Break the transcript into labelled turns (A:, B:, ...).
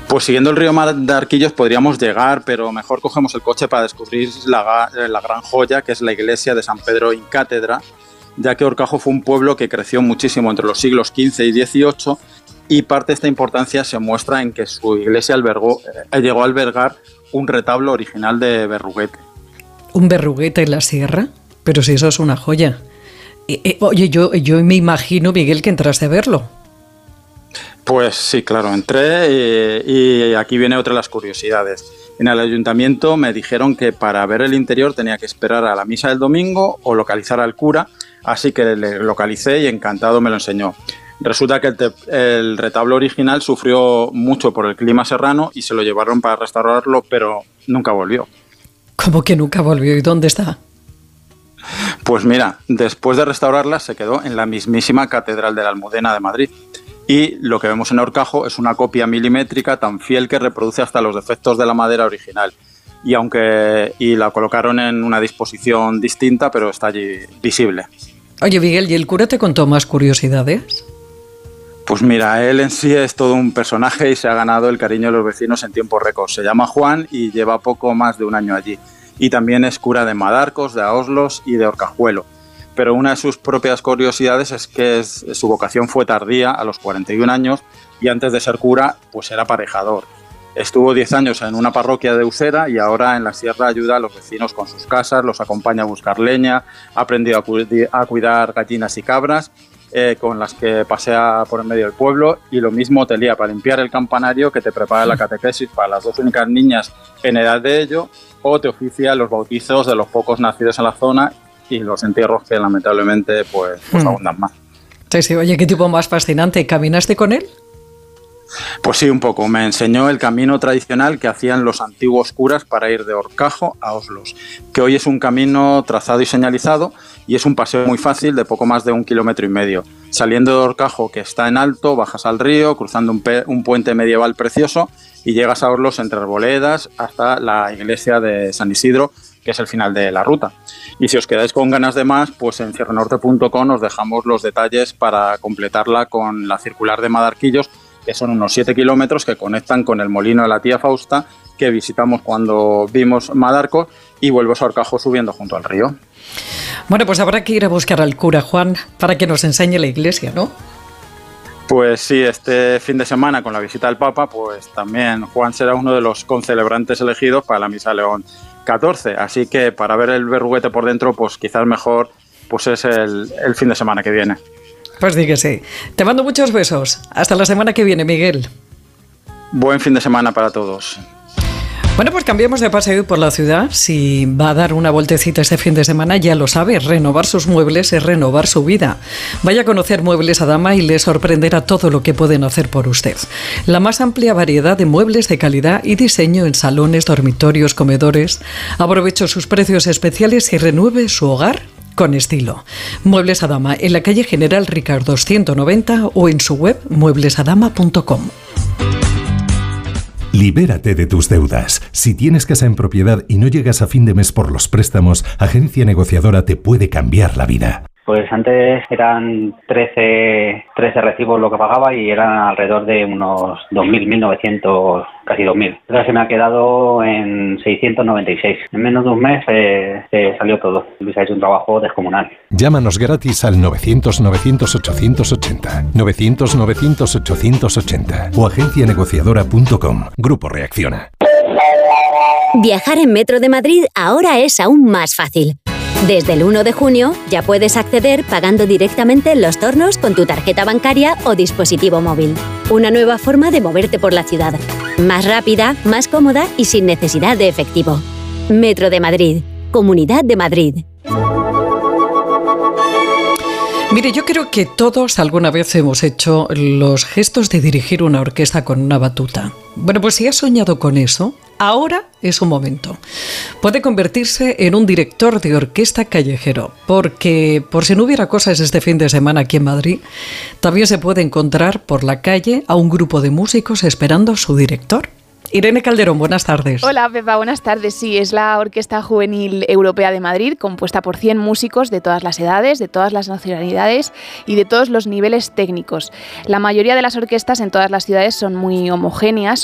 A: Pues siguiendo el río Madarquillos podríamos llegar, pero mejor cogemos el coche para descubrir la gran joya, que es la iglesia de San Pedro in Cátedra, ya que Horcajo fue un pueblo que creció muchísimo entre los siglos XV y XVIII, y parte de esta importancia se muestra en que su iglesia llegó a albergar un retablo original de Berruguete.
B: ¿Un Berruguete en la sierra? Pero si eso es una joya. Oye, yo me imagino, Miguel, que entraste a verlo.
A: Pues sí, claro, entré y aquí viene otra de las curiosidades. En el ayuntamiento me dijeron que para ver el interior tenía que esperar a la misa del domingo o localizar al cura, así que le localicé y encantado me lo enseñó. Resulta que el retablo original sufrió mucho por el clima serrano y se lo llevaron para restaurarlo, pero nunca volvió.
B: ¿Cómo que nunca volvió? ¿Y dónde está?
A: Pues mira, después de restaurarla se quedó en la mismísima Catedral de la Almudena de Madrid. Y lo que vemos en Horcajo es una copia milimétrica tan fiel que reproduce hasta los defectos de la madera original. Y la colocaron en una disposición distinta, pero está allí visible.
B: Oye, Miguel, ¿y el cura te contó más curiosidades?
A: Pues mira, él en sí es todo un personaje y se ha ganado el cariño de los vecinos en tiempo récord. Se llama Juan y lleva poco más de un año allí. Y también es cura de Madarcos, de Aoslos y de Horcajuelo. Pero una de sus propias curiosidades es que su vocación fue tardía, a los 41 años, y antes de ser cura, pues era aparejador. Estuvo 10 años en una parroquia de Usera y ahora en la sierra ayuda a los vecinos con sus casas, los acompaña a buscar leña, ha aprendido a cuidar gallinas y cabras, con las que pasea por el medio del pueblo, y lo mismo te lía para limpiar el campanario, que te prepara la catequesis para las 2 únicas niñas en edad de ello, o te oficia los bautizos de los pocos nacidos en la zona y los entierros que lamentablemente pues abundan más.
B: Sí, oye, qué tipo más fascinante. ¿Caminaste con él?
A: Pues sí, un poco. Me enseñó el camino tradicional que hacían los antiguos curas para ir de Horcajo a Oslos, que hoy es un camino trazado y señalizado y es un paseo muy fácil de poco más de 1,5 kilómetros. Saliendo de Horcajo, que está en alto, bajas al río, cruzando un puente medieval precioso y llegas a Oslos entre arboledas hasta la iglesia de San Isidro, que es el final de la ruta. Y si os quedáis con ganas de más, pues en sierranorte.com os dejamos los detalles para completarla con la circular de Madarquillos, que son unos 7 kilómetros que conectan con el molino de la tía Fausta, que visitamos cuando vimos Madarcos, y vuelves a Horcajo subiendo junto al río.
B: Bueno, pues habrá que ir a buscar al cura Juan para que nos enseñe la iglesia, ¿no?
A: Pues sí, este fin de semana con la visita del Papa, pues también Juan será uno de los concelebrantes elegidos para la Misa León 14, así que para ver el Berruguete por dentro, pues quizás mejor pues es el fin de semana que viene.
B: Pues di que sí. Te mando muchos besos. Hasta la semana que viene, Miguel.
A: Buen fin de semana para todos.
B: Bueno, pues cambiamos de paseo por la ciudad. Si va a dar una vueltecita este fin de semana, ya lo sabe, renovar sus muebles es renovar su vida. Vaya a conocer Muebles Adama y le sorprenderá todo lo que pueden hacer por usted. La más amplia variedad de muebles de calidad y diseño en salones, dormitorios, comedores. Aproveche sus precios especiales y renueve su hogar con estilo. Muebles Adama, en la calle General Ricardo 190 o en su web mueblesadama.com.
C: Libérate de tus deudas. Si tienes casa en propiedad y no llegas a fin de mes por los préstamos, Agencia Negociadora te puede cambiar la vida.
D: Pues antes eran 13 recibos lo que pagaba y eran alrededor de unos 2.000, 1.900, casi 2.000. Ahora se me ha quedado en 696. En menos de un mes se salió todo. Luis ha hecho un trabajo descomunal.
C: Llámanos gratis al 900-900-880, 900-900-880 o agencianegociadora.com. Grupo Reacciona.
E: Viajar en Metro de Madrid ahora es aún más fácil. Desde el 1 de junio ya puedes acceder pagando directamente en los tornos con tu tarjeta bancaria o dispositivo móvil. Una nueva forma de moverte por la ciudad. Más rápida, más cómoda y sin necesidad de efectivo. Metro de Madrid. Comunidad de Madrid.
B: Mire, yo creo que todos alguna vez hemos hecho los gestos de dirigir una orquesta con una batuta. Bueno, pues si has soñado con eso, ahora es un momento. Puede convertirse en un director de orquesta callejero, porque por si no hubiera cosas este fin de semana aquí en Madrid, también se puede encontrar por la calle a un grupo de músicos esperando a su director. Irene Calderón, buenas tardes.
F: Hola, Pepa, buenas tardes. Sí, es la Orquesta Juvenil Europea de Madrid, compuesta por 100 músicos de todas las edades, de todas las nacionalidades y de todos los niveles técnicos. La mayoría de las orquestas en todas las ciudades son muy homogéneas,